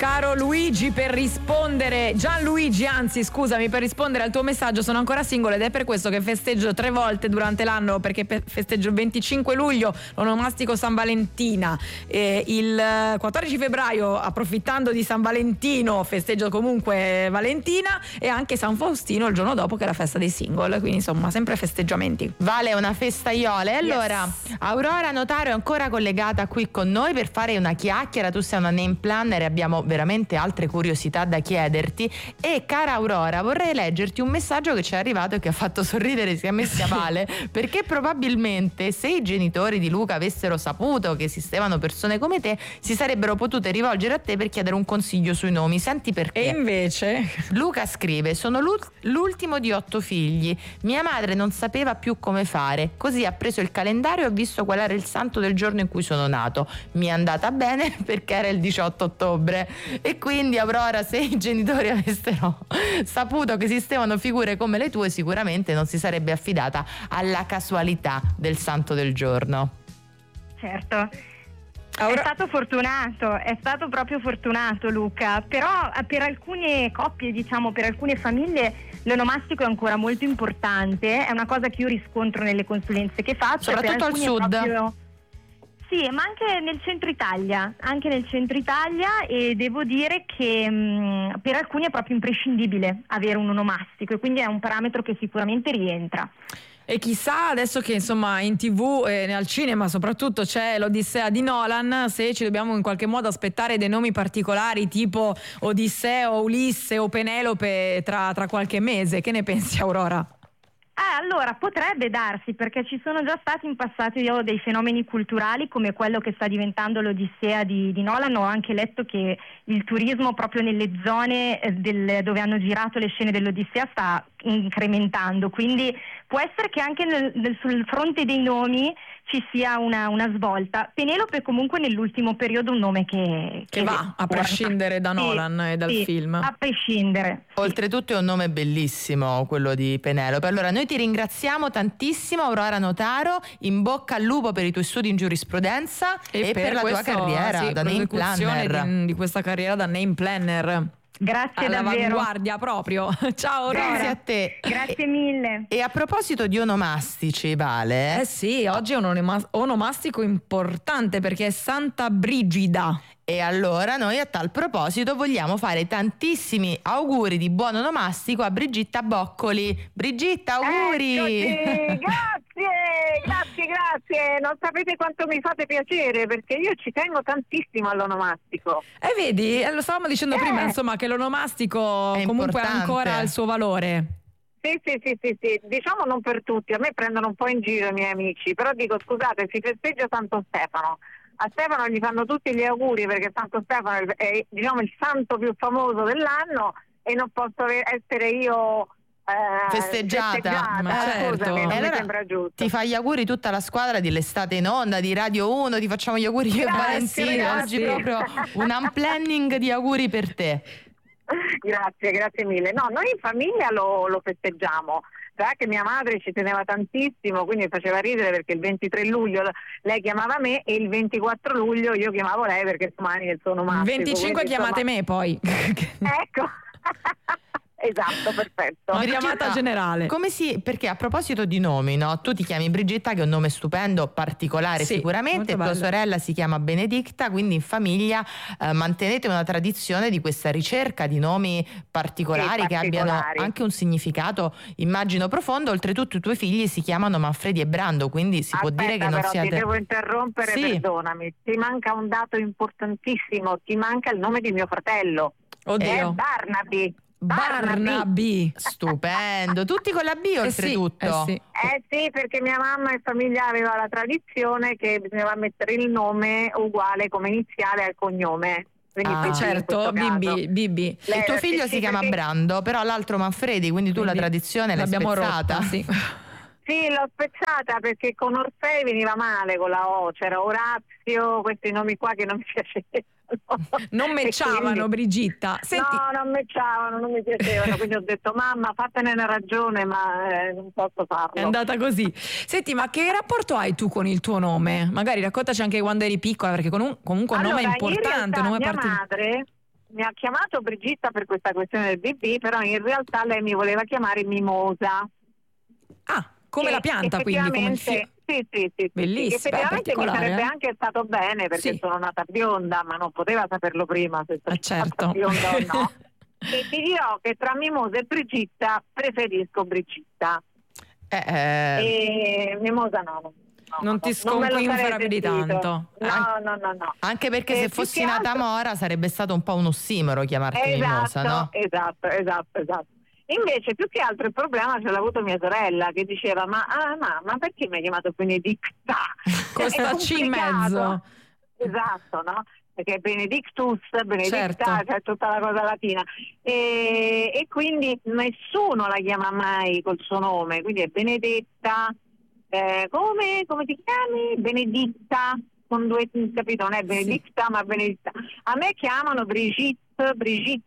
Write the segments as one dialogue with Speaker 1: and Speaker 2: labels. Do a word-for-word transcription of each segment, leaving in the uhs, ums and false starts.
Speaker 1: caro Luigi, per rispondere, Gianluigi, anzi scusami, per rispondere al tuo messaggio, sono ancora single ed è per questo che festeggio tre volte durante l'anno, perché pe- festeggio il venticinque luglio l'onomastico San Valentina, e il quattordici febbraio, approfittando di San Valentino, festeggio comunque Valentina, e anche San Faustino il giorno dopo, che è la festa dei single, quindi insomma sempre festeggiamenti.
Speaker 2: Vale una festaiola. E allora
Speaker 1: Yes.
Speaker 2: Aurora Notaro è ancora collegata qui con noi per fare una chiacchiera. Tu sei una name planner e abbiamo veramente altre curiosità da chiederti. E cara Aurora, vorrei leggerti un messaggio che ci è arrivato e che ha fatto sorridere sia me sia Vale, perché probabilmente se i genitori di Luca avessero saputo che esistevano persone come te, si sarebbero potute rivolgere a te per chiedere un consiglio sui nomi. Senti perché.
Speaker 1: E invece
Speaker 2: Luca scrive: sono l'ultimo di otto figli, mia madre non sapeva più come fare, così ha preso il calendario e ho visto qual era il santo del giorno in cui sono nato. Mi è andata bene perché era il diciotto ottobre. E quindi Aurora, se i genitori avessero saputo che esistevano figure come le tue, sicuramente non si sarebbe affidata alla casualità del santo del giorno.
Speaker 3: Certo.
Speaker 1: Aura-
Speaker 3: È stato fortunato, è stato proprio fortunato Luca, però per alcune coppie, diciamo, per alcune famiglie l'onomastico è ancora molto importante, è una cosa che io riscontro nelle consulenze che faccio.
Speaker 2: Soprattutto
Speaker 3: per
Speaker 2: al
Speaker 3: alcuni è
Speaker 2: sud.
Speaker 3: proprio... Sì, ma anche nel centro Italia, anche nel centro Italia, e devo dire che mh, per alcuni è proprio imprescindibile avere un onomastico, e quindi è un parametro che sicuramente rientra.
Speaker 1: E chissà adesso che insomma in tv e al cinema soprattutto c'è l'Odissea di Nolan, se ci dobbiamo in qualche modo aspettare dei nomi particolari tipo Odissea o Ulisse o Penelope tra, tra qualche mese. Che ne pensi, Aurora?
Speaker 3: Eh, allora, potrebbe darsi, perché ci sono già stati in passato io dei fenomeni culturali come quello che sta diventando l'Odissea di, di Nolan. Ho anche letto che il turismo proprio nelle zone eh, del, dove hanno girato le scene dell'Odissea sta incrementando, quindi può essere che anche nel, nel, sul fronte dei nomi ci sia una, una svolta. Penelope comunque nell'ultimo periodo un nome che,
Speaker 1: Che va, a prescindere da Nolan
Speaker 3: sì,
Speaker 1: e dal
Speaker 3: sì,
Speaker 1: film.
Speaker 3: a prescindere. Sì.
Speaker 2: Oltretutto è un nome bellissimo quello di Penelope. Allora noi ti ringraziamo tantissimo, Aurora Notaro, in bocca al lupo per i tuoi studi in giurisprudenza e, per, la
Speaker 1: questo,
Speaker 2: tua carriera
Speaker 1: sì,
Speaker 2: da name
Speaker 1: prosecuzione
Speaker 2: planner.
Speaker 1: Di, di questa carriera da name planner.
Speaker 3: Grazie davvero.
Speaker 1: All'avanguardia proprio. Ciao Aurora.
Speaker 2: Grazie a te.
Speaker 3: Grazie mille.
Speaker 2: E a proposito di onomastici, Vale,
Speaker 1: Eh sì, oggi è un onoma- onomastico importante perché è Santa Brigida.
Speaker 2: e allora noi a tal proposito vogliamo fare tantissimi auguri di buon onomastico a Brigitta Boccoli. Brigitta, auguri!
Speaker 4: Eccoci, grazie, grazie, grazie. Non sapete quanto mi fate piacere, perché io ci tengo tantissimo all'onomastico.
Speaker 1: E vedi, eh, lo stavamo dicendo
Speaker 4: Eh.
Speaker 1: prima, insomma, che l'onomastico
Speaker 2: È
Speaker 1: comunque
Speaker 2: importante.
Speaker 1: ancora ha il suo valore.
Speaker 4: Sì, sì, sì, sì, sì, diciamo non per tutti, a me prendono un po' in giro i miei amici, però dico scusate, si festeggia Santo Stefano. A Stefano gli fanno tutti gli auguri perché Santo Stefano è, è diciamo il santo più famoso dell'anno e non posso ave- essere io eh,
Speaker 2: Festeggiata.
Speaker 1: Ma certo.
Speaker 4: Scusami, non
Speaker 2: E
Speaker 4: mi
Speaker 2: allora
Speaker 4: sembra giusto.
Speaker 2: ti fa gli auguri tutta la squadra di L'Estate in Onda, di Radio uno, ti facciamo gli auguri io e
Speaker 4: Grazie,
Speaker 2: Valentina.
Speaker 4: ragazzi.
Speaker 2: Oggi proprio un unplanning di auguri per te.
Speaker 4: Grazie, grazie mille. No, noi in famiglia lo, lo festeggiamo. Sa che mia madre ci teneva tantissimo, quindi faceva ridere perché il ventitré luglio lei chiamava me e il ventiquattro luglio io chiamavo lei perché domani è il suo onomastico.
Speaker 1: Il venticinque
Speaker 4: quindi,
Speaker 1: chiamate
Speaker 4: insomma...
Speaker 1: me poi.
Speaker 4: Ecco. Esatto, perfetto.
Speaker 1: Una
Speaker 2: Brigitta,
Speaker 1: chiamata generale.
Speaker 2: Come si, perché a proposito di nomi, no? Tu ti chiami Brigitta, che è un nome stupendo, particolare
Speaker 1: Sì,
Speaker 2: sicuramente,
Speaker 1: molto
Speaker 2: tua
Speaker 1: bello.
Speaker 2: sorella si chiama Benedicta, quindi in famiglia eh, mantenete una tradizione di questa ricerca di nomi particolari
Speaker 4: Sì,
Speaker 2: che abbiano
Speaker 4: particolari.
Speaker 2: anche un significato, immagino, profondo. Oltretutto i tuoi figli si chiamano Manfredi e Brando, quindi si può
Speaker 4: Aspetta,
Speaker 2: dire che non
Speaker 4: però
Speaker 2: siate...
Speaker 4: ti devo interrompere,
Speaker 2: Sì.
Speaker 4: perdonami. Ti manca un dato importantissimo, ti manca il nome di mio fratello. È
Speaker 1: Oddio.
Speaker 4: Barnaby.
Speaker 1: Barnaby.
Speaker 2: Stupendo, tutti con la B
Speaker 1: Eh sì,
Speaker 2: oltretutto.
Speaker 1: eh sì.
Speaker 4: Eh sì, perché mia mamma e famiglia aveva la tradizione che bisognava mettere il nome uguale come iniziale al cognome. Quindi
Speaker 2: Ah,
Speaker 4: Bibi in
Speaker 1: Certo,
Speaker 4: questo caso.
Speaker 1: Bibi, Bibi.
Speaker 4: Lei
Speaker 2: Il tuo
Speaker 4: era-
Speaker 2: figlio
Speaker 4: sì,
Speaker 2: si chiama
Speaker 4: perché-
Speaker 2: Brando, però l'altro Manfredi, quindi tu la
Speaker 1: Quindi
Speaker 2: tradizione l'hai
Speaker 1: l'abbiamo
Speaker 2: spezzata.
Speaker 1: rotta, sì.
Speaker 4: Sì, l'ho spezzata perché con Orfei veniva male con la O, c'era Orazio, questi nomi qua che non mi piacevano.
Speaker 1: Non
Speaker 4: E
Speaker 1: matchavano,
Speaker 4: quindi-
Speaker 1: Brigitta. Senti,
Speaker 4: No, non matchavano, non mi piacevano, quindi ho detto mamma fatene una ragione, ma eh, non posso farlo.
Speaker 1: è andata così. Senti, ma che rapporto hai tu con il tuo nome? Magari raccontaci anche quando eri piccola, perché con un- comunque un
Speaker 4: Allora,
Speaker 1: nome
Speaker 4: in
Speaker 1: importante,
Speaker 4: realtà
Speaker 1: un nome
Speaker 4: mia
Speaker 1: particolare.
Speaker 4: madre, mi ha chiamato Brigitta per questa questione del B B, però in realtà lei mi voleva chiamare Mimosa.
Speaker 1: Ah, come la pianta, quindi, come il fio.
Speaker 4: Sì, sì, sì,
Speaker 1: bellissimo.
Speaker 4: sì. Effettivamente mi sarebbe
Speaker 1: eh?
Speaker 4: anche stato bene, perché
Speaker 1: sì.
Speaker 4: sono nata bionda, ma non poteva saperlo prima se sono
Speaker 1: ah, certo.
Speaker 4: nata bionda o no. E ti dirò che tra Mimosa e Brigitta preferisco Brigitta.
Speaker 2: Eh, eh.
Speaker 4: E Mimosa no. no
Speaker 1: non ti sconquinfera più di tanto.
Speaker 4: No, no, no, no.
Speaker 2: Anche perché
Speaker 4: eh,
Speaker 2: se fossi nata altro... Mora sarebbe stato un po' un ossimoro chiamarti
Speaker 4: esatto,
Speaker 2: Mimosa, no?
Speaker 4: Esatto, esatto, esatto. Invece più che altro il problema ce l'ha avuto mia sorella, che diceva ma, ah, ma, ma perché mi hai chiamato Benedicta?
Speaker 1: Con sta C in mezzo.
Speaker 4: Esatto, no? Perché Benedictus, Benedicta,
Speaker 1: certo.
Speaker 4: C'è tutta la cosa latina. E, e quindi nessuno la chiama mai col suo nome, quindi è Benedetta, eh, come, come ti chiami? Beneditta, con due, capito? Non è Benedicta, sì. ma Beneditta. A me chiamano Brigitte, Brigitte,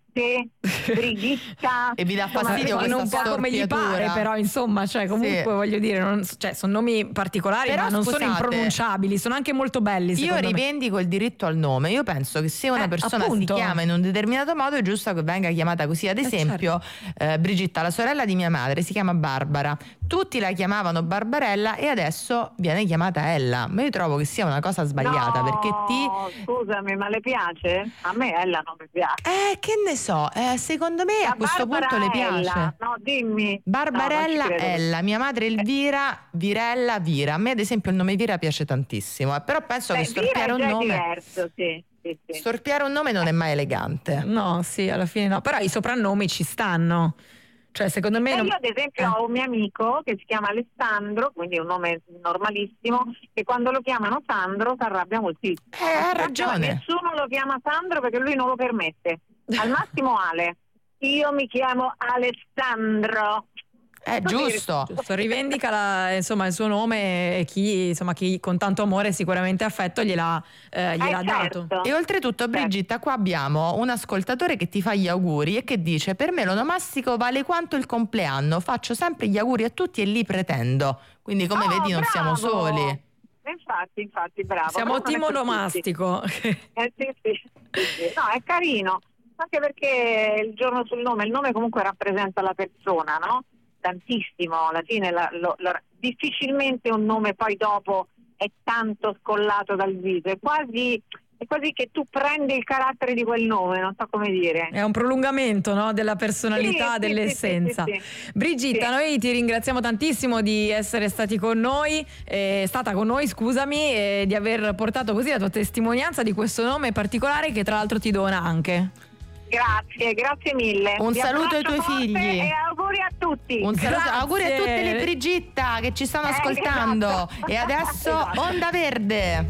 Speaker 4: Brigitta.
Speaker 2: E vi dà fastidio questa
Speaker 1: un po' come gli pare, però insomma, cioè comunque sì. voglio dire, non, cioè, sono nomi particolari, però, ma non scusate, sono impronunciabili, sono anche molto belli.
Speaker 2: Io rivendico
Speaker 1: me.
Speaker 2: il diritto al nome. Io penso che se una
Speaker 1: eh,
Speaker 2: persona
Speaker 1: appunto.
Speaker 2: si chiama in un determinato modo è giusto che venga chiamata così. Ad esempio, eh, certo. eh, Brigitta, la sorella di mia madre, si chiama Barbara. Tutti la chiamavano Barbarella e adesso viene chiamata Ella. Ma io trovo che sia una cosa sbagliata,
Speaker 4: no,
Speaker 2: perché ti
Speaker 4: scusami, ma le piace? A me Ella non mi piace.
Speaker 2: Eh, che ne so, eh, secondo me
Speaker 4: la
Speaker 2: a questo
Speaker 4: Barbara
Speaker 2: punto le piace.
Speaker 4: Ella. No, dimmi.
Speaker 2: Barbarella,
Speaker 4: no,
Speaker 2: Ella, mia madre Elvira, Virella, Vira. A me ad esempio il nome Vira piace tantissimo, eh, però penso
Speaker 4: Beh,
Speaker 2: che storpiare
Speaker 4: Vira
Speaker 2: un
Speaker 4: è
Speaker 2: nome
Speaker 4: diverso, sì. Sì, sì.
Speaker 2: Storpiare un nome non è mai elegante.
Speaker 1: No, sì, alla fine no, però i soprannomi ci stanno. Cioè, secondo me
Speaker 4: eh,
Speaker 1: non...
Speaker 4: io ad esempio
Speaker 1: eh.
Speaker 4: ho un mio amico che si chiama Alessandro, quindi è un nome normalissimo, che quando lo chiamano Sandro si arrabbia moltissimo.
Speaker 2: Eh, ha ragione.
Speaker 4: Nessuno lo chiama Sandro perché lui non lo permette. Al massimo Ale. Io mi chiamo Alessandro.
Speaker 2: È eh, giusto.
Speaker 1: giusto. Rivendica la, insomma, il suo nome e chi, insomma, chi con tanto amore sicuramente affetto gliel'ha, eh, gliel'ha
Speaker 4: eh,
Speaker 1: dato.
Speaker 4: certo.
Speaker 2: E oltretutto, Brigitta, qua abbiamo un ascoltatore che ti fa gli auguri e che dice: per me l'onomastico vale quanto il compleanno, faccio sempre gli auguri a tutti e li pretendo. Quindi come
Speaker 4: oh,
Speaker 2: vedi non
Speaker 4: bravo.
Speaker 2: siamo soli.
Speaker 4: Infatti, infatti, bravo.
Speaker 1: Siamo team onomastico.
Speaker 4: Eh, sì, sì, sì, sì. No, è carino, anche perché il giorno sul nome, il nome comunque rappresenta la persona, no? Tantissimo, alla fine la, lo, la, difficilmente un nome poi dopo è tanto scollato dal viso, è quasi, è quasi che tu prendi il carattere di quel nome, non so come dire.
Speaker 1: È un prolungamento, no? Della personalità,
Speaker 4: sì,
Speaker 1: dell'essenza.
Speaker 4: sì, sì, sì, sì.
Speaker 1: Brigitta, sì. Noi ti ringraziamo tantissimo di essere stati con noi, eh, stata con noi, scusami, e di aver portato così la tua testimonianza di questo nome particolare che tra l'altro ti dona anche.
Speaker 4: Grazie, grazie mille.
Speaker 2: Un
Speaker 4: Vi
Speaker 2: saluto ai tuoi figli
Speaker 4: e auguri a tutti.
Speaker 2: Un saluto,
Speaker 1: Grazie.
Speaker 2: auguri a tutte le Brigitta che ci stanno
Speaker 4: eh,
Speaker 2: ascoltando.
Speaker 4: Esatto.
Speaker 2: E adesso
Speaker 4: esatto.
Speaker 2: Onda Verde.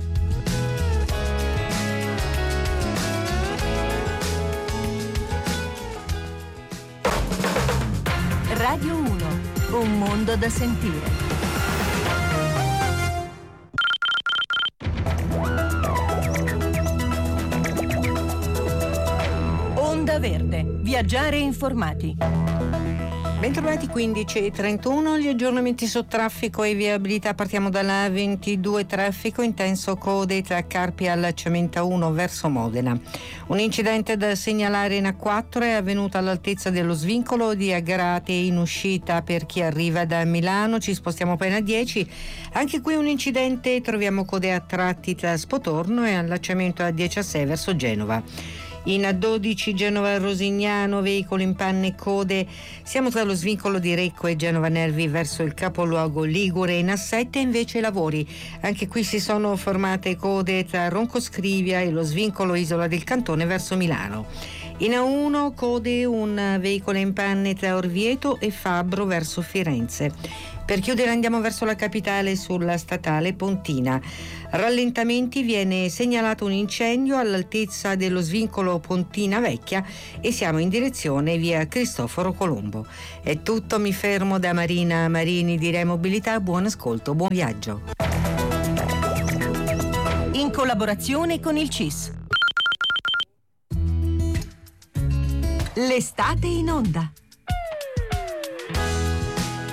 Speaker 5: Radio uno, un mondo da sentire. Onda Verde, viaggiare informati.
Speaker 6: Bentrovati, quindici e trentuno, gli aggiornamenti su traffico e viabilità. Partiamo dalla A ventidue, traffico intenso, code tra Carpi e allacciamento uno verso Modena. Un incidente da segnalare in A quattro è avvenuto all'altezza dello svincolo di Agrate in uscita per chi arriva da Milano, ci spostiamo appena a dieci. Anche qui un incidente, troviamo code a tratti tra Spotorno e allacciamento A diciassei verso Genova. In A dodici Genova Rosignano, veicolo in panne e code, siamo tra lo svincolo di Recco e Genova Nervi verso il capoluogo Ligure. In A sette invece lavori, anche qui si sono formate code tra Roncoscrivia e lo svincolo Isola del Cantone verso Milano. In A uno code, un veicolo in panne tra Orvieto e Fabbro verso Firenze. Per chiudere andiamo verso la capitale sulla statale Pontina. Rallentamenti, viene segnalato un incendio all'altezza dello svincolo Pontina Vecchia e siamo in direzione via Cristoforo Colombo. È tutto, mi fermo da Marina Marini di Re Mobilità, buon ascolto, buon viaggio.
Speaker 5: In collaborazione con il C I S. L'estate in onda.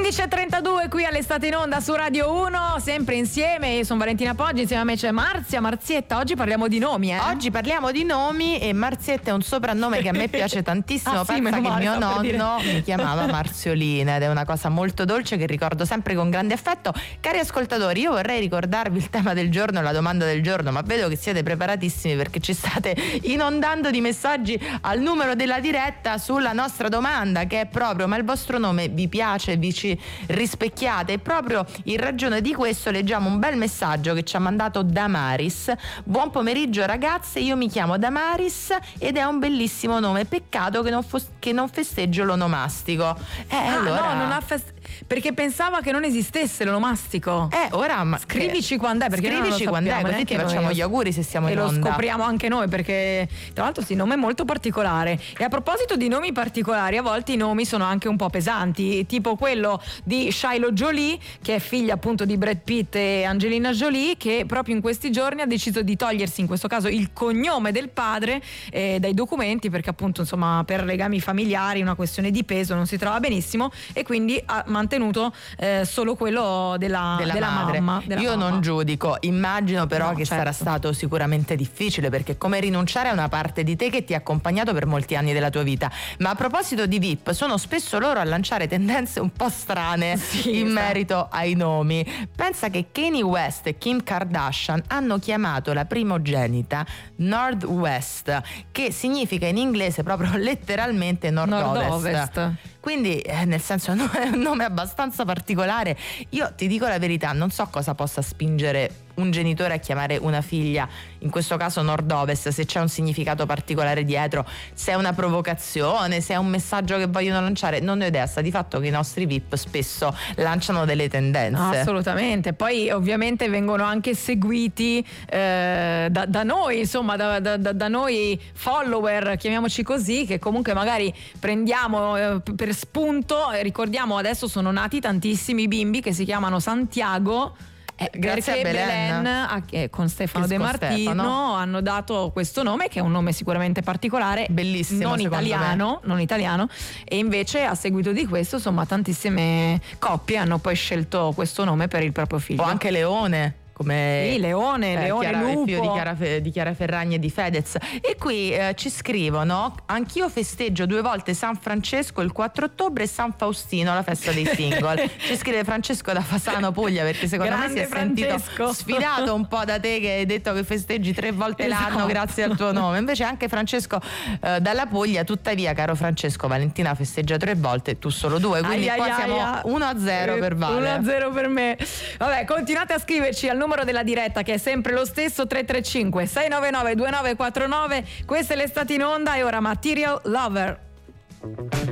Speaker 1: undici e trentadue qui all'Estate in Onda su Radio uno, sempre insieme. Io sono Valentina Poggi, insieme a me c'è Marzia. Marzietta, oggi parliamo di nomi, eh?
Speaker 2: Oggi parliamo di nomi e Marzietta è un soprannome che a me piace tantissimo.
Speaker 1: Ah, sì,
Speaker 2: pensa che
Speaker 1: male,
Speaker 2: mio nonno mi chiamava Marziolina ed è una cosa molto dolce che ricordo sempre con grande affetto. Cari ascoltatori, io vorrei ricordarvi il tema del giorno, la domanda del giorno, ma vedo che siete preparatissimi perché ci state inondando di messaggi al numero della diretta sulla nostra domanda, che è proprio: ma il vostro nome vi piace, vi ci rispecchiate? E proprio in ragione di questo leggiamo un bel messaggio che ci ha mandato Damaris. Buon pomeriggio ragazze, io mi chiamo Damaris ed è un bellissimo nome, peccato che non, fos- che non festeggio l'onomastico. Eh,
Speaker 1: ah,
Speaker 2: allora...
Speaker 1: no, non ha fest- perché pensava che non esistesse l'onomastico.
Speaker 2: Eh, ora ma
Speaker 1: scrivici che... quando è, perché
Speaker 2: scrivici
Speaker 1: non
Speaker 2: quando è, così ti facciamo
Speaker 1: noi.
Speaker 2: Gli auguri se siamo
Speaker 1: e
Speaker 2: in onda.
Speaker 1: E lo scopriamo anche noi, perché tra l'altro sì, il nome è molto particolare. E a proposito di nomi particolari, a volte i nomi sono anche un po' pesanti, tipo quello di Shiloh Jolie, che è figlia appunto di Brad Pitt e Angelina Jolie, che proprio in questi giorni ha deciso di togliersi, in questo caso, il cognome del padre eh, dai documenti, perché appunto insomma per legami familiari, una questione di peso, non si trova benissimo, e quindi ha mantenuto eh, solo quello della,
Speaker 2: della,
Speaker 1: della
Speaker 2: madre.
Speaker 1: mamma. Della
Speaker 2: Io
Speaker 1: mamma.
Speaker 2: non giudico, immagino però
Speaker 1: No,
Speaker 2: che
Speaker 1: certo.
Speaker 2: sarà stato sicuramente difficile, perché come rinunciare a una parte di te che ti ha accompagnato per molti anni della tua vita. Ma a proposito di V I P, sono spesso loro a lanciare tendenze un po' strane
Speaker 1: sì,
Speaker 2: in
Speaker 1: sa.
Speaker 2: merito ai nomi. Pensa che Kanye West e Kim Kardashian hanno chiamato la primogenita Northwest, che significa in inglese proprio letteralmente nord-ovest.
Speaker 1: Nord-ovest.
Speaker 2: Quindi eh, nel senso è un nome abbastanza particolare. Io ti dico la verità, non so cosa possa spingere un genitore a chiamare una figlia, in questo caso nord-ovest, se c'è un significato particolare dietro, se è una provocazione, se è un messaggio che vogliono lanciare, non ne ho idea. Sta di fatto che i nostri V I P spesso lanciano delle tendenze.
Speaker 1: Assolutamente, poi ovviamente vengono anche seguiti eh, da, da noi, insomma da, da, da noi follower, chiamiamoci così, che comunque magari prendiamo eh, per spunto. Ricordiamo, adesso sono nati tantissimi bimbi che si chiamano Santiago. Eh,
Speaker 2: grazie
Speaker 1: perché
Speaker 2: a Belen,
Speaker 1: Belen a, eh, con Stefano
Speaker 2: Che
Speaker 1: De
Speaker 2: con
Speaker 1: Martino
Speaker 2: Stefano.
Speaker 1: hanno dato questo nome, che è un nome sicuramente particolare,
Speaker 2: bellissimo,
Speaker 1: non
Speaker 2: secondo
Speaker 1: italiano, non italiano, e invece a seguito di questo insomma tantissime coppie hanno poi scelto questo nome per il proprio figlio.
Speaker 2: O anche Leone. Come
Speaker 1: sì, Leone,
Speaker 2: eh,
Speaker 1: Leone
Speaker 2: Chiara,
Speaker 1: Lupo.
Speaker 2: il figlio di Chiara, di Chiara Ferragni e di Fedez. E qui eh, ci scrivono: anch'io festeggio due volte San Francesco il quattro ottobre e San Faustino, la festa dei single. Ci scrive Francesco da Fasano Puglia, perché secondo
Speaker 1: Grande
Speaker 2: me si è
Speaker 1: Francesco.
Speaker 2: sentito sfidato un po' da te, che hai detto che festeggi tre volte
Speaker 1: Esatto.
Speaker 2: l'anno grazie al tuo nome. Invece anche Francesco eh, dalla Puglia. Tuttavia, caro Francesco, Valentina festeggia tre volte, tu solo due, quindi
Speaker 1: Ai,
Speaker 2: qua
Speaker 1: ai,
Speaker 2: siamo
Speaker 1: ai,
Speaker 2: uno a zero per Vale.
Speaker 1: uno a zero per me. Vabbè, continuate a scriverci al numero della diretta, che è sempre lo stesso, tre tre cinque sei nove nove due nove quattro nove. Questa è l'Estate in Onda e ora Material Lover.